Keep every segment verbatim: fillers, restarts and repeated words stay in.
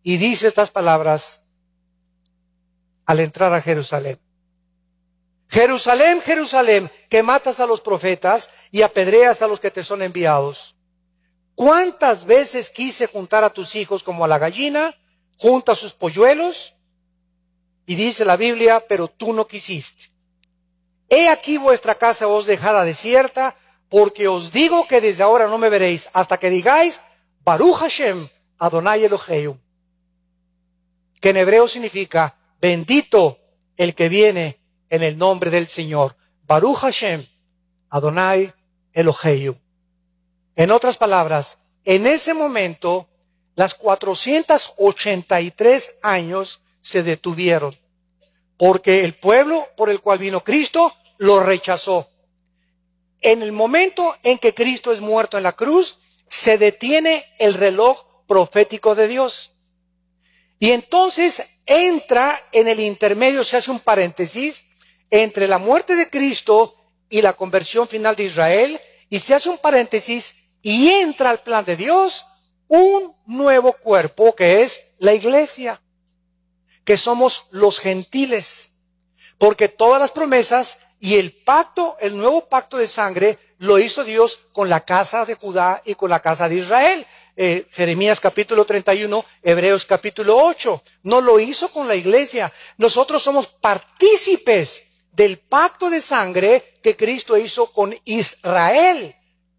y dice estas palabras al entrar a Jerusalén. Jerusalén, Jerusalén, que matas a los profetas y apedreas a los que te son enviados. ¿Cuántas veces quise juntar a tus hijos como a la gallina junta sus polluelos? Y dice la Biblia, pero tú no quisiste. He aquí vuestra casa os dejada desierta, porque os digo que desde ahora no me veréis, hasta que digáis, Baruch Hashem, Adonai Eloheu. Que en hebreo significa, bendito el que viene en el nombre del Señor. Baruch Hashem, Adonai Eloheu. En otras palabras, en ese momento, las cuatrocientos ochenta y tres años se detuvieron, porque el pueblo por el cual vino Cristo lo rechazó. En el momento en que Cristo es muerto en la cruz, se detiene el reloj profético de Dios. Y entonces entra en el intermedio, se hace un paréntesis, entre la muerte de Cristo y la conversión final de Israel, y se hace un paréntesis y entra al plan de Dios un nuevo cuerpo que es la iglesia, que somos los gentiles, porque todas las promesas y el pacto, el nuevo pacto de sangre, lo hizo Dios con la casa de Judá y con la casa de Israel. Eh, Jeremías capítulo treinta y uno, Hebreos capítulo ocho. No lo hizo con la iglesia. Nosotros somos partícipes del pacto de sangre que Cristo hizo con Israel.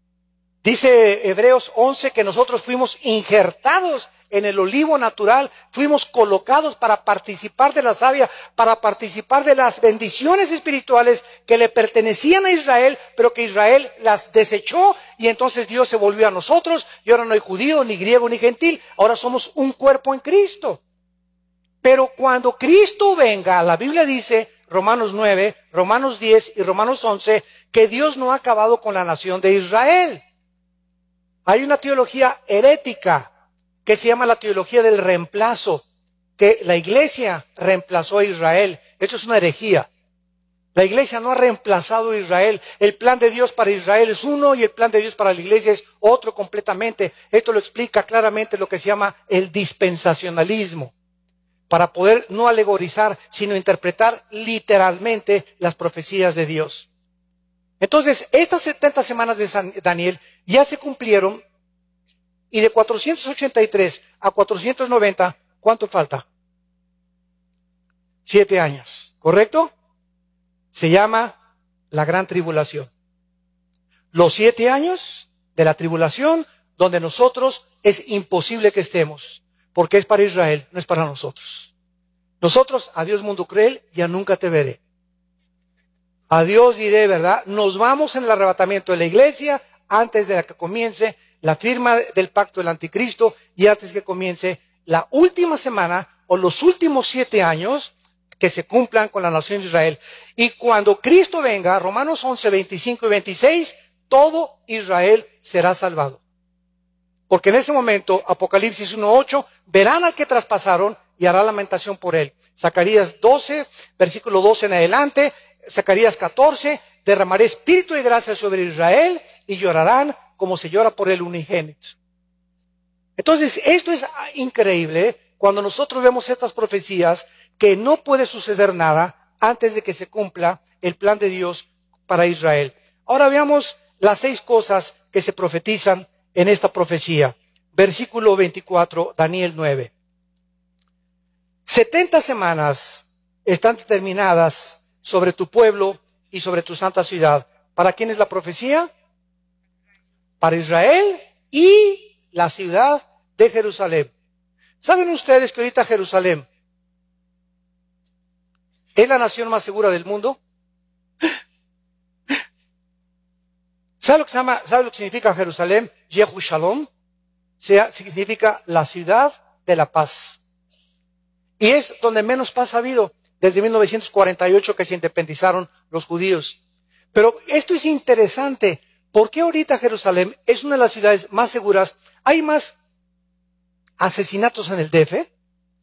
Dice Hebreos once que nosotros fuimos injertados en el olivo natural, fuimos colocados para participar de la savia, para participar de las bendiciones espirituales que le pertenecían a Israel, pero que Israel las desechó, y entonces Dios se volvió a nosotros, y ahora no hay judío, ni griego, ni gentil, ahora somos un cuerpo en Cristo. Pero cuando Cristo venga, la Biblia dice, Romanos nueve, Romanos diez y Romanos once, que Dios no ha acabado con la nación de Israel. Hay una teología herética que se llama la teología del reemplazo, que la iglesia reemplazó a Israel. Esto es una herejía. La iglesia no ha reemplazado a Israel. El plan de Dios para Israel es uno y el plan de Dios para la iglesia es otro completamente. Esto lo explica claramente lo que se llama el dispensacionalismo, para poder no alegorizar, sino interpretar literalmente las profecías de Dios. Entonces, estas setenta semanas de San Daniel ya se cumplieron, y de cuatrocientos ochenta y tres a cuatrocientos noventa, ¿cuánto falta? Siete años, ¿correcto? Se llama la gran tribulación. Los siete años de la tribulación, donde nosotros es imposible que estemos, porque es para Israel, no es para nosotros. Nosotros, adiós mundo cruel, ya nunca te veré. Adiós diré, ¿verdad? Nos vamos en el arrebatamiento de la iglesia antes de que comience la firma del pacto del anticristo y antes que comience la última semana o los últimos siete años que se cumplan con la nación de Israel. Y cuando Cristo venga, Romanos once, veinticinco y veintiséis, todo Israel será salvado. Porque en ese momento, Apocalipsis uno, ocho, verán al que traspasaron y hará lamentación por él. Zacarías doce, versículo doce en adelante, Zacarías catorce, derramaré espíritu y gracia sobre Israel y llorarán como se llora por el unigénito. Entonces, esto es increíble cuando nosotros vemos estas profecías, que no puede suceder nada antes de que se cumpla el plan de Dios para Israel. Ahora veamos las seis cosas que se profetizan en esta profecía. Versículo veinticuatro, Daniel nueve. setenta semanas están determinadas sobre tu pueblo y sobre tu santa ciudad. ¿Para quién es la profecía? Para Israel y la ciudad de Jerusalén. ¿Saben ustedes que ahorita Jerusalén es la nación más segura del mundo? ¿Sabe lo que se llama, sabe lo que significa Jerusalén? Yehushalom. Sea, significa la ciudad de la paz. Y es donde menos paz ha habido desde mil novecientos cuarenta y ocho, que se independizaron los judíos. Pero esto es interesante. ¿Por qué ahorita Jerusalén es una de las ciudades más seguras? ¿Hay más asesinatos en el D F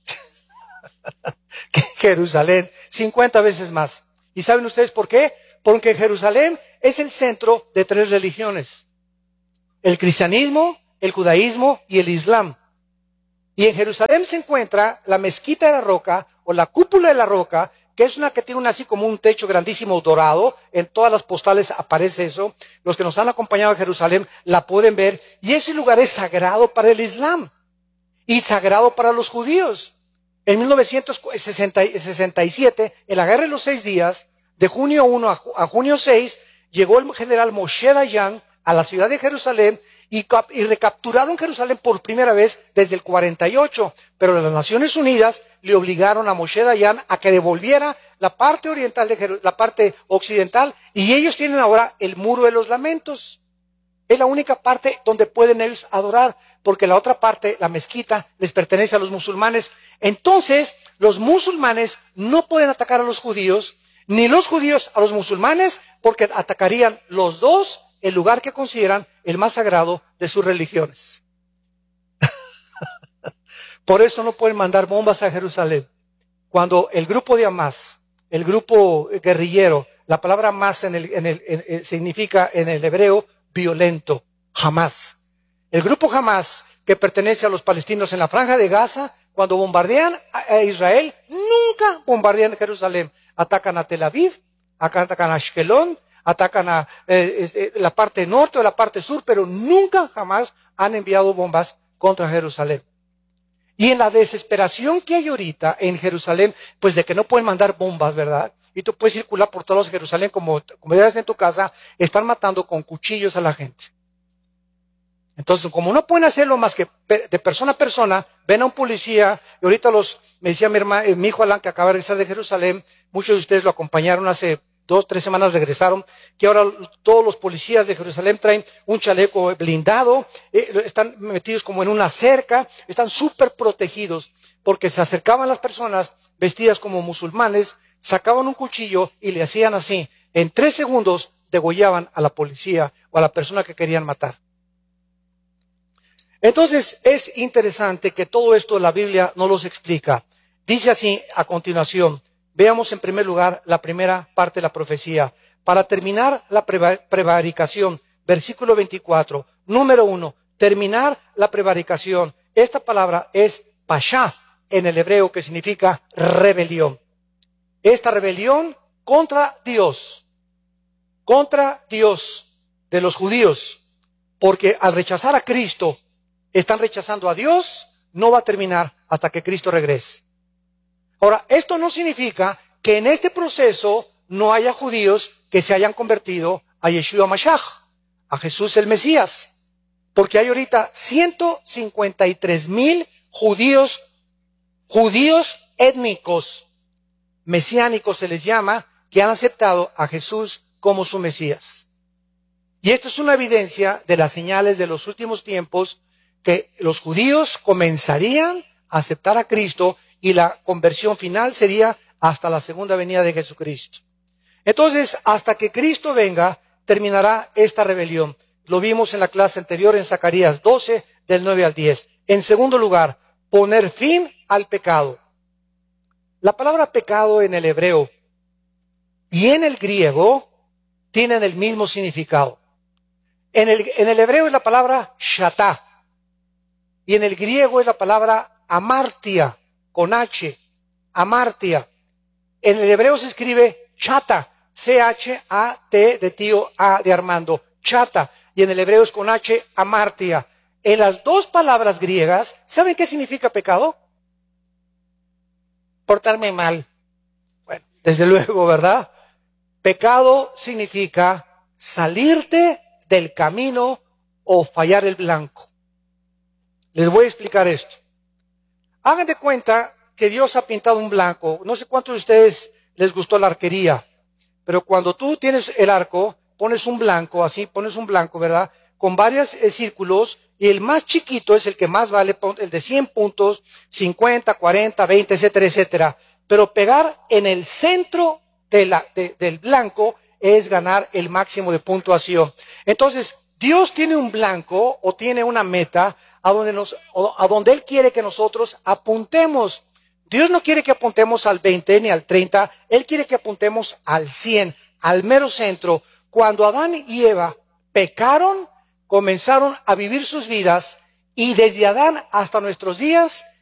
que Jerusalén? cincuenta veces más. ¿Y saben ustedes por qué? Porque Jerusalén es el centro de tres religiones: el cristianismo, el judaísmo y el islam. Y en Jerusalén se encuentra la mezquita de la roca o la cúpula de la roca, que es una que tiene un, así como un techo grandísimo dorado. En todas las postales aparece eso. Los que nos han acompañado a Jerusalén la pueden ver. Y ese lugar es sagrado para el Islam y sagrado para los judíos. En mil novecientos sesenta y siete, en la Guerra de los Seis Días, de junio primero a junio seis, llegó el general Moshe Dayan a la ciudad de Jerusalén y, y recapturaron Jerusalén por primera vez desde el cuarenta y ocho. Pero las Naciones Unidas le obligaron a Moshe Dayan a que devolviera la parte oriental de Jeru- la parte occidental, y ellos tienen ahora el Muro de los Lamentos. Es la única parte donde pueden ellos adorar, porque la otra parte, la mezquita, les pertenece a los musulmanes. Entonces, los musulmanes no pueden atacar a los judíos, ni los judíos a los musulmanes, porque atacarían los dos el lugar que consideran el más sagrado de sus religiones. Por eso no pueden mandar bombas a Jerusalén. Cuando el grupo de Hamas, el grupo guerrillero, la palabra Hamas en el, en el, en, en, significa en el hebreo violento, Hamas. El grupo Hamas, que pertenece a los palestinos en la franja de Gaza, cuando bombardean a Israel, nunca bombardean Jerusalén. Atacan a Tel Aviv, atacan a Ashkelon, atacan a eh, eh, la parte norte o la parte sur, pero nunca jamás han enviado bombas contra Jerusalén. Y en la desesperación que hay ahorita en Jerusalén, pues de que no pueden mandar bombas, ¿verdad? Y tú puedes circular por todos los Jerusalén como, como eres en tu casa, están matando con cuchillos a la gente. Entonces, como no pueden hacerlo más que de persona a persona, ven a un policía, y ahorita los, me decía mi hermano, mi hijo Alan, que acaba de regresar de Jerusalén, muchos de ustedes lo acompañaron hace dos, tres semanas, regresaron, que ahora todos los policías de Jerusalén traen un chaleco blindado, eh, están metidos como en una cerca, están súper protegidos, porque se acercaban las personas vestidas como musulmanes, sacaban un cuchillo y le hacían así. En tres segundos degollaban a la policía o a la persona que querían matar. Entonces, es interesante que todo esto la Biblia no los explica. Dice así a continuación, veamos en primer lugar la primera parte de la profecía. Para terminar la prevaricación, versículo veinticuatro, número uno, terminar la prevaricación. Esta palabra es pasha en el hebreo, que significa rebelión. Esta rebelión contra Dios, contra Dios de los judíos, porque al rechazar a Cristo, están rechazando a Dios, no va a terminar hasta que Cristo regrese. Ahora, esto no significa que en este proceso no haya judíos que se hayan convertido a Yeshua Mashiach, a Jesús el Mesías, porque hay ahorita ciento cincuenta y tres mil judíos, judíos étnicos, mesiánicos se les llama, que han aceptado a Jesús como su Mesías. Y esto es una evidencia de las señales de los últimos tiempos, que los judíos comenzarían a aceptar a Cristo y la conversión final sería hasta la segunda venida de Jesucristo. Entonces, hasta que Cristo venga, terminará esta rebelión. Lo vimos en la clase anterior en Zacarías doce, del nueve al diez. En segundo lugar, poner fin al pecado. La palabra pecado en el hebreo y en el griego tienen el mismo significado. En el, en el hebreo es la palabra shatá. Y en el griego es la palabra amartia, con H, amartia. En el hebreo se escribe chata, C H A T de tío, A de Armando, chata. Y en el hebreo es con H, amartia. En las dos palabras griegas, ¿saben qué significa pecado? Portarme mal. Bueno, desde luego, ¿verdad? Pecado significa salirte del camino o fallar el blanco. Les voy a explicar esto. Hagan de cuenta que Dios ha pintado un blanco. No sé cuántos de ustedes les gustó la arquería, pero cuando tú tienes el arco, pones un blanco, así, pones un blanco, ¿verdad? Con varios eh, círculos, y el más chiquito es el que más vale, el de cien puntos, cincuenta, cuarenta, veinte, etcétera, etcétera. Pero pegar en el centro de la, de, del blanco es ganar el máximo de puntuación. Entonces, Dios tiene un blanco o tiene una meta a donde, nos, a donde Él quiere que nosotros apuntemos. Dios no quiere que apuntemos al veinte ni al treinta, Él quiere que apuntemos al cien, al mero centro. Cuando Adán y Eva pecaron, comenzaron a vivir sus vidas Y desde Adán hasta nuestros días